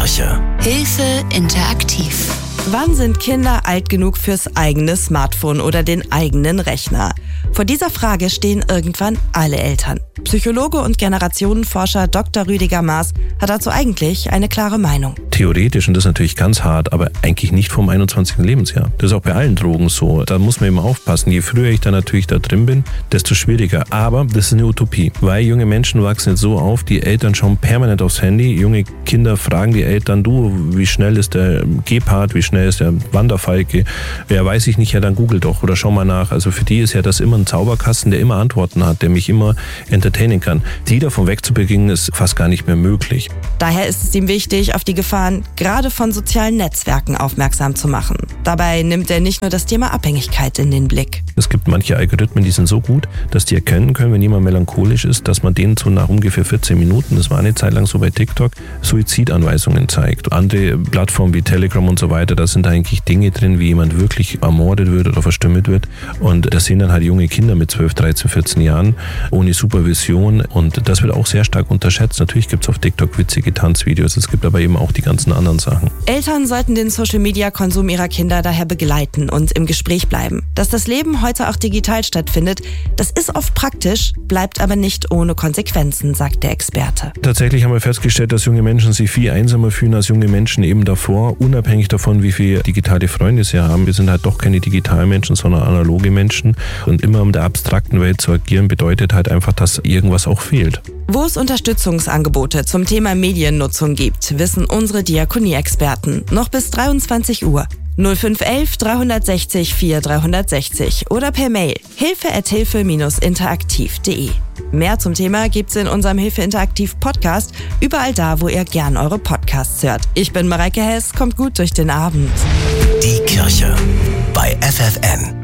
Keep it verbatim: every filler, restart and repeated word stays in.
Kirche. Hilfe interaktiv. Wann sind Kinder alt genug fürs eigene Smartphone oder den eigenen Rechner? Vor dieser Frage stehen irgendwann alle Eltern. Psychologe und Generationenforscher Doktor Rüdiger Maaß hat dazu eigentlich eine klare Meinung. Theoretisch, und das ist natürlich ganz hart, aber eigentlich nicht vom einundzwanzigsten Lebensjahr. Das ist auch bei allen Drogen so. Da muss man eben aufpassen. Je früher ich da natürlich da drin bin, desto schwieriger. Aber das ist eine Utopie, weil junge Menschen wachsen jetzt so auf, die Eltern schauen permanent aufs Handy. Junge Kinder fragen die Eltern, du, wie schnell ist der Gepard, wie schnell ist der Wanderfalke? Ja, weiß ich nicht, ja, dann google doch oder schau mal nach. Also für die ist ja das immer ein Zauberkasten, der immer Antworten hat, der mich immer entertainen kann. Die davon wegzubringen, ist fast gar nicht mehr möglich. Daher ist es ihm wichtig, auf die Gefahren gerade von sozialen Netzwerken aufmerksam zu machen. Dabei nimmt er nicht nur das Thema Abhängigkeit in den Blick. Es gibt manche Algorithmen, die sind so gut, dass die erkennen können, wenn jemand melancholisch ist, dass man denen so nach ungefähr vierzehn Minuten, das war eine Zeit lang so bei TikTok, Suizidanweisungen zeigt. Andere Plattformen wie Telegram und so weiter, da sind eigentlich Dinge drin, wie jemand wirklich ermordet wird oder verstümmelt wird. Und das sehen dann halt junge Kinder mit zwölf, dreizehn, vierzehn Jahren ohne Supervision. Und das wird auch sehr stark unterschätzt. Natürlich gibt es auf TikTok witzige Tanzvideos, es gibt aber eben auch die ganzen anderen Sachen. Eltern sollten den Social-Media-Konsum ihrer Kinder daher begleiten und im Gespräch bleiben. Dass das Leben heute auch digital stattfindet, das ist oft praktisch, bleibt aber nicht ohne Konsequenzen, sagt der Experte. Tatsächlich haben wir festgestellt, dass junge Menschen sich viel einsamer fühlen als junge Menschen eben davor, unabhängig davon, wie viele digitale Freunde sie haben. Wir sind halt doch keine digitalen Menschen, sondern analoge Menschen. Und immer in der abstrakten Welt zu agieren, bedeutet halt einfach, dass irgendwas auch fehlt. Wo es Unterstützungsangebote zum Thema Mediennutzung gibt, wissen unsere Diakonie-Experten. Noch bis dreiundzwanzig Uhr. null fünf elf dreihundertsechzig vier dreihundertsechzig oder per Mail hilfe at hilfe interaktiv punkt de. Mehr zum Thema gibt's in unserem Hilfe Interaktiv Podcast, überall da, wo ihr gern eure Podcasts hört. Ich bin Mareike Hess, kommt gut durch den Abend. Die Kirche bei F F N.